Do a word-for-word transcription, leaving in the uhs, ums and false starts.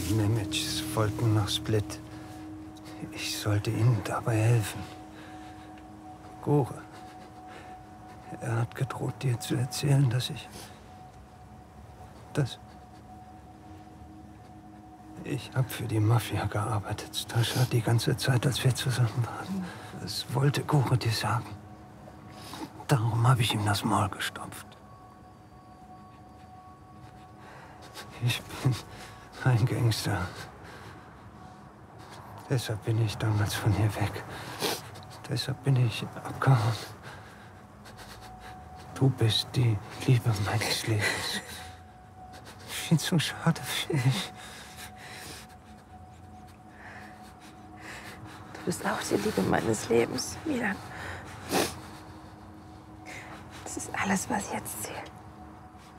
Nemets folgten nach Split. Ich sollte ihnen dabei helfen. Gore. Er hat gedroht, dir zu erzählen, dass ich... dass... Ich habe für die Mafia gearbeitet, Stascha, die ganze Zeit, als wir zusammen waren. Das wollte Gore dir sagen. Darum habe ich ihm das Maul gestopft. Ich bin ein Gangster. Deshalb bin ich damals von hier weg. Deshalb bin ich abgehauen. Du bist die Liebe meines Lebens. Viel zu schade für mich. Du bist auch die Liebe meines Lebens, Milan. Das ist alles, was jetzt zählt.